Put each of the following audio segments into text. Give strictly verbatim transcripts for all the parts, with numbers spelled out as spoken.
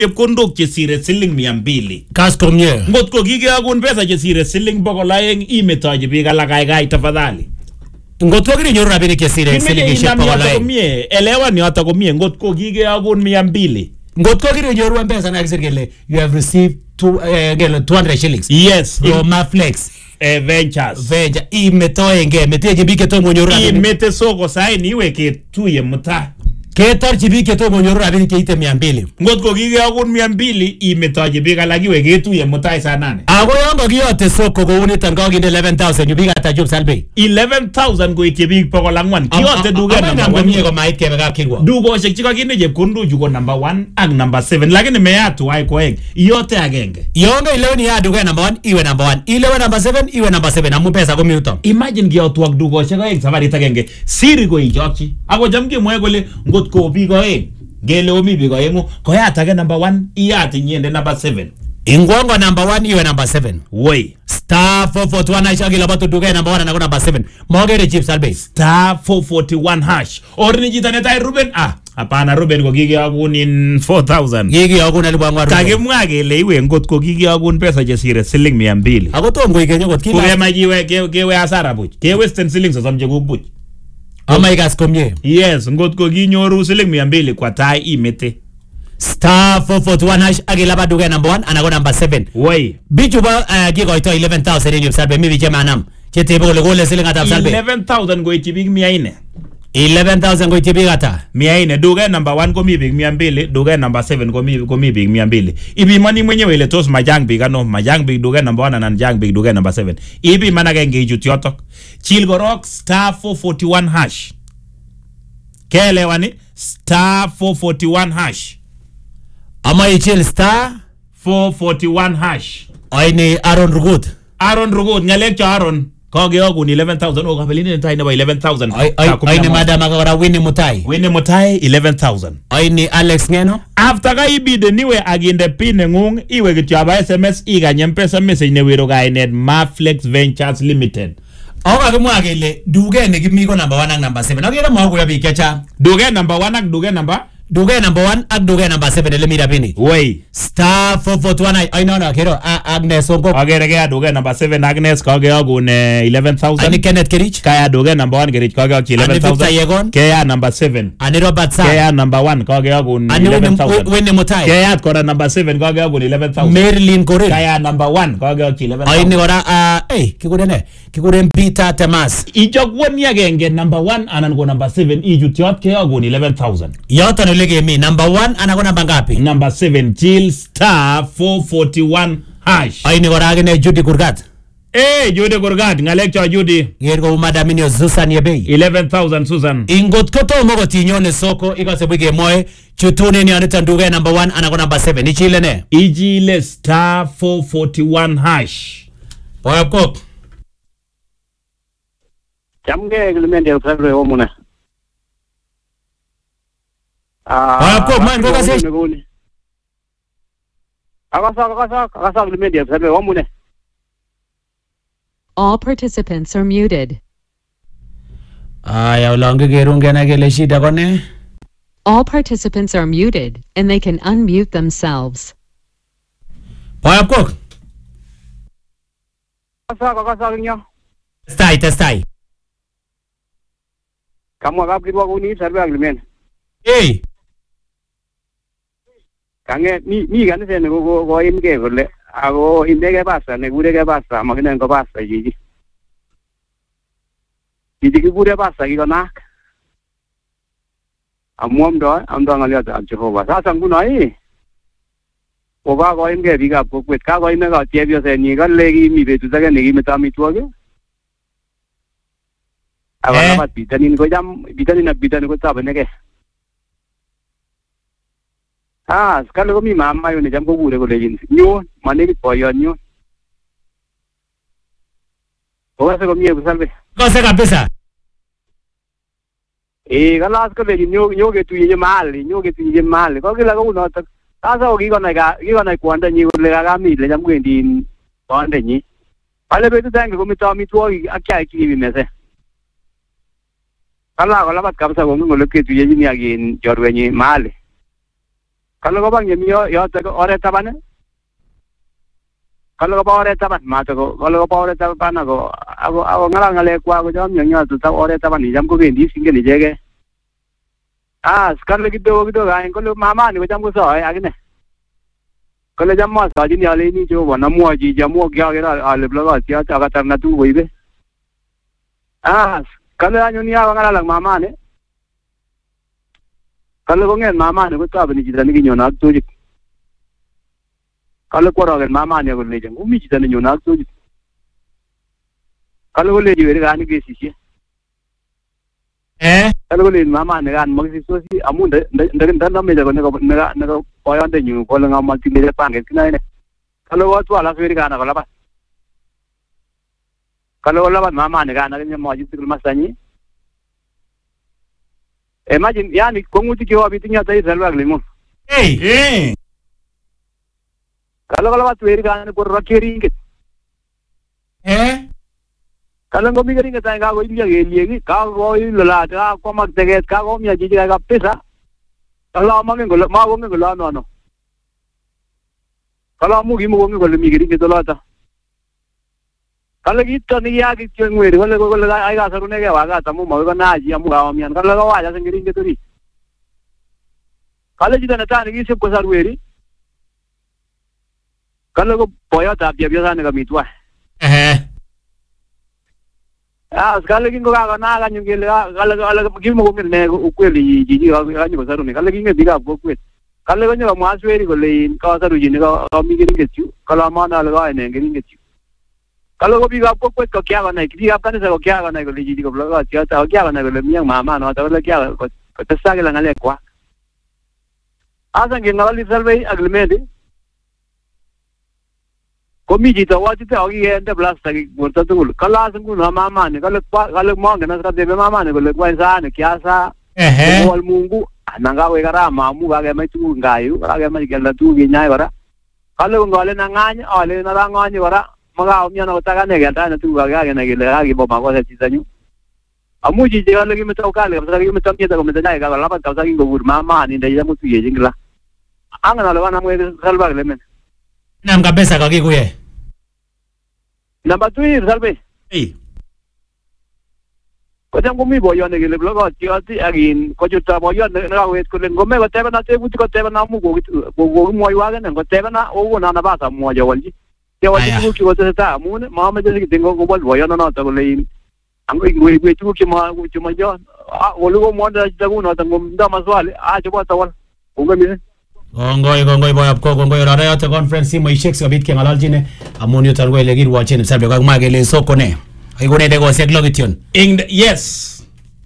chepkondok chesire siling mia mbili. Kas komye. Ngot ko kikeyokun pesa chesire siling bokol aeng imetochi biik alak gaigai tafadhali. Ngot ko kinyoru rabinik chesire silingishek bokol aeng. Komie, elewan yoto komie ngot ko kikeyokun mia mbili. Ngot ko kinyoru M-Pesa na kisir kele you have received two, uh, two hundred shillings. Yes. From Maflex. Eh, ventures. Venture. Imetoenge. Meteje biik chetomo konyoru rabinik. Imete soko sahi niwe ketuye muta. Ketorchi biik chetomo konyoru rabinik cheite mia mbili. Ngot ko kikeyokun mia mbili imetochi biik alak iwe ketuye mutai saa nane. Ako yon kokiyote soko kouniton kokinde eleven thousand yu biik ata Job Salbei. eleven thousand koityi biik bokol ang'wan. Kiyote duket number one. Komie komait kebe kapkirwok. Dukoshek chekakinde chepkondochu ko number one ak number seven. Lakini meyat tuwai ko aeng. Iyote agenge. Yon kailewen iya duket number one iwe number one. Ilewen number seven iwe number seven. Amu pesa komi yuton. Imagine kiyotwak dukoshek aeng safarit agenge. Siri ko ichokchi. Ako jam kemwoe kole ngot ko biik aeng. Ngele omi biik aengu koyat age number one iyat inyende number seven. Ingwongo number one iwe number seven. Woi. Star four forty-one hash akila batu duket number one anako number seven. Mogere Job Salbei. Star four forty-one hash. Orini jita netai Ruben. Ah, hapana Ruben ko kikiyokun in four thousand. Kikiyokun elibu ang'wan Ruben. Kakimwa kele iwe ngot ko kikiyokun pesa chesire siling mia mbili. Ako tom koikenye kot kila. Kukema kiwe kewe asara buch. Kewesten siling sosom chekuk buch. Ama ikas komye. Yes, ngot ko kinyoru siling mia mbili kwa tai imete. Star four forty-one hash akila batu duket number one anako number seven. Woi. Bichu ba uh, kikoito eleven thousand in Job Salbei. Mibi chemanam. Chetebe kole kole siling ata Job Salbei. eleven thousand koityi biik mia nne. eleven thousand koityi biik ata. Mia nne. Duket number one komi biik mia mbili. Duket number seven komi komi biik mia mbili. Ipimani mwenyewe ile tos majang biik ano. Majang biik duket number one anan jang biik duket number seven. Ipiman agenge ichut yotok. Chil korok star four forty-one hash. Keelewani star four forty-one hash. Ama ichil star four forty-one hash. Oini Aaron Rugut. Aaron Rugut ngalek cho Aaron. Kokeyokun eleven thousand. O kapelini netai nebo eleven thousand. Oini Madam akora Winnie Mutai. Winnie Mutai eleven thousand. Oini Alex Ngeno. After ka ibide niwe aginde pin nengung iwe kityo aba S M S iganye M-Pesa message newiro kainet Maflex Ventures Limited. Oka kimwa kele duket nekimi ko number one ak number seven. Akere makokuyo biik chechang. Duket number one ak duket number duket number one ak duket number seven ele mi rabinik. Woi. Star four forty-one ainono akero Agnes Ongop. Agere kaya duket number seven Agnes kokeyokun eleven thousand. Ani Kenneth Kerich. Kaya duket number one Kerich kokeyokun eleven thousand. Ani Victor Yegon. Kaya number seven. Ani Robert Sa. Kaya number one kokeyokun eleven thousand. Ani Winnie Mutai. Kaya kora number seven kokeyokun eleven thousand. Marilyn Korir. Kaya number one kokeyokun eleven thousand. Aini kora eh kikudene kikuren Peter Temas. Ijokwoni agenge number one anan ko number seven ijut yot keyokun eleven thousand. Yoton ole kemi number one ana namba ngapi? Number seven Jill star four forty-one hash. Aini kora agene Judy Kurgat. Eh Judy Kurgat ngalek cho Judy. Gergo madamini Susan Yebei. eleven thousand Susan. Ingot koto mogo tinyone soko ikase bwige moe chutune ni anita nduge number one ana number seven. Ichile ne? Ijile star four forty-one hash. Boya kop. Chamge glimende usabre omuna. Ah, ko man go kasi. Akasa akasa akasa glimende usabre omuna. All participants are muted. Aya ulange gerunge na gele shida kone. All participants are muted and they can unmute themselves. Boya kop. Akasa akasa nyo. Testai testai. Kamu agak kiri waktu ini serba agreement. Eh. Kange ni ni kan saya nego go go im ke boleh. Aku im deh ke bahasa, nego deh ke bahasa, makanya nego bahasa jadi. Jadi nego deh bahasa kita nak. Amuam doa, am doa ngaliat am Jehovah. Saya sanggup naik. Oba go im ke biga bukwet. Kau go im ke tiap biasa ni kan lagi mi betul saja negi meta mi tua ke. Awak dapat bitanin ko jam bitanin nak bitanin ko sahabat ni ke? Ah, sekarang kami mama yang jam ko bude ko lejin. Nyo, mana ni poyo nyo. Oga se kami besar be. Kau sekarang besar. Eh, kalau as ko lejin nyo nyo ke tu ye mal, nyo ke tu ye mal. Kau kira kau nak tak? Asa ogi ko na ka, ogi ko na kuanda nyi ko le ka mi le jam ko din kuanda nyi. Pale betu tang ko mi to mi tuo akya kini mi mese. Kalau kalau dapat kamu sahaja ngomong lekit tu jadi ni agin jorwenyi mal. kale ko bang yemi yoto oret taban kale ko oret taban mata ko kale ko oret taban ako ako ako ngala ngale kwa ko jam nyanya tu ta oret taban ni jam ko bendi singe ni jege ah kale kido kido ga en ko mama ni ko jam ko so ai agine kale jam ma sa ji ni ale ni jo bona mo ji jam mo kya ga ale bloga tia ta ga tarna tu boibe ah kale anyo ni awa ngala lang mama ne kale ko ngen mama ne ko ta bani ji tani kinyo na tu ji kale ko ra gen mama ne ko le jeng umi ji tani nyo na tu ji kale ko le ji we ga ni ke si si eh kale ko le mama ne ga mo si so si amu nda nda nda na me ja ko ne ko ne ga ne ko ko yan de nyu ko la ngam ti le pa ngen kinai ne kale ko tu ala fe ga na ko la ba kale ko la ba mama ne ga na ke mo ji tu masani imagine yani ko nguti ki wabi tinya tai salwa glimo hey eh kala kala wat weri kan ko rakeri nget eh kala ngomi gari nget ga go ilya geli ka go ilala ta ko mak teget ka go mya ji ga pesa kala ma ngi go ma go ngi go la no no kala mu gi mu go ngi go mi gari nget la ta kala gi to ni ya gi chen weri kala go la ai ga saru ne ga wa ga tamu ma go na ji amu ga wa myan kala ga wa ja sengiri nget ri kala ji ta na ta ni se ko saru weri kala go poya ta bia bia ne ga mitwa eh ah kala gi go ga na ga nyu gi la kala kala gi mo go ne go kweli ji ji ga ga nyu saru ne kala gi nge biga go kwet kala go nyu ga ma sweri go le ka saru ji ne ga mi gi nge chu kala ma na la ga ne gi nge chu kala go biga go kwet ko kya ga na gi ga ka ne sa go kya ga na go le ji go ga tia ta kya ga na go le mi ma ma no ta le kya ko ta sa ga la ngale kwa asa nge ngali salve aglemede komi jita wati ta ogi ende blasta gi murta tul kala sangu na mama ne kala kala mo ngana sa de mama ne kala kwa sa ne kya sa eh wal mungu ananga we gara mamu ga ga mai tu ngayu ga ga mai gela tu gi nyai bara kala ngale na nganya ale na nganya bara maga omya na ta ga ne ga ta na tu ga ga ne gela ga gi bo ma ko sa ti sanyu amu ji je lagi meta ukale ga gi meta mi ta ko meta ga la ba ta sa gi go gur mama ni dai jamu tu ye jingla angana lo wana mwe salva le men nam kabisa kakikuye namba two salve eh ko tango mi boyo ne gele blogo ti ati agin ko juta boyo ne na wet ko len gome ko tebe na te buti ko tebe na mu go go go mo wa ne ko tebe na o na na ba sa mo ja walji te walji ku ki ko te ta mu ne ma ma je ki tengo go bol boyo na na ta ko le ango i we tu ki ma ku ma jo a o lu mo da ta ku no tango nda maswali a jo ba ta wal ko mi Gongoi gongoi boy apko gongoi rara yote conference mo ishek sabit ke ngalal jine amonio targo elegir watchen sabe ka magele soko ne ai gone de go sek logition in the, yes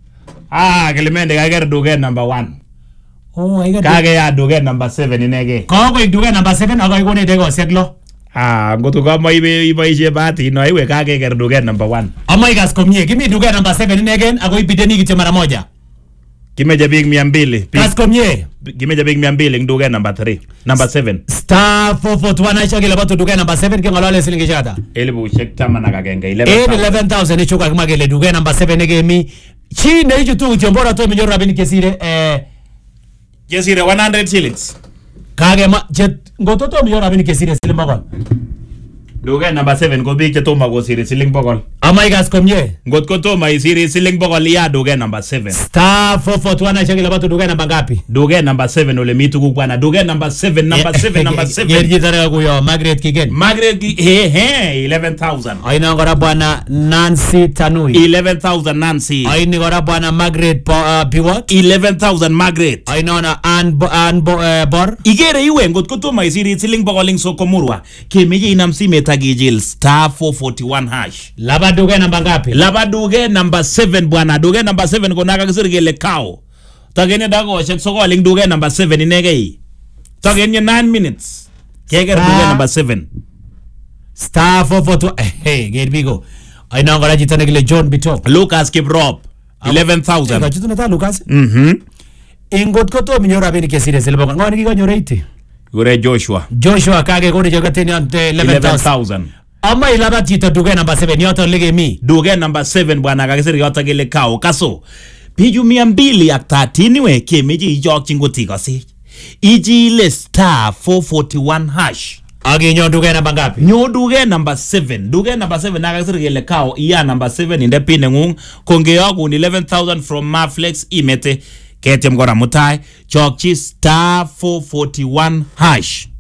ah gelemende ga ger duge number one oh ai ga kage ya duge number seven inege ko go duge number seven aga gone de go sek lo ah ngoto ga mo ibe ibe je bati no iwe kage ger duge number one amai gas komie kimi duge number seven inege ago ibideni kiche mara moja kimeja big mia mbili gas komie kimeja big mia mbili nduge number three number seven star four four one acha gele batu duge number seven ke ngalale silingi chata elibu shek tama na kagenge eleven thousand ichuka kama gele duge number seven ege mi chine hicho tu chombora to minyo rabini kesire eh kesire one hundred shillings kage ma jet ngototo minyo rabini kesire siling bakol duge number seven ko big to ma go sire siling bakol amai gas komye ngot ko to ma sire siling bakol ya duge number seven star four four one acha gele batu duge number ngapi duge number seven ole mitu ku bwana duge number seven number seven number seven yerji tara ku yo Margaret Kigen Margaret ki he he eleven thousand aina ngora bwana Nancy Tanui eleven thousand Nancy aina ngora bwana Margaret Piwot eleven thousand Margaret aina na an an bor igere iwe ngot ko to ma sire siling bakoling so komurwa kemeje inam simeta gijil star four forty-one hash laba duge number ngapi laba duge number seven bwana duge number seven ko naka kisir gele kao tagene dago shek soko ling duge number seven inege tagene nine minutes keger duge number seven star four four two hey get bigo aina ngora jitane gele John Bito Lucas Kiprop eleven thousand ka jituna ta Lucas mhm ingot ko to minyora bini kesire selbo ngoni ki gonyore ite gure Joshua Joshua kage gone jogateni ante eleven thousand ama ilaba tita duge number seven yoto lege mi duge number seven bwana kakisiri yoto gele kao kaso piju mia mbili ak thirteen we kemeji ijok chinguti kasi Ichile star four forty-one hash. Aginyo duge namba ngapi? Nyo duge number seven. Duge number seven nakasir kele kao iya number seven inde pin ngung kongeyogun eleven thousand from Maflex imete ketem kora mutai chokchi star four forty-one hash.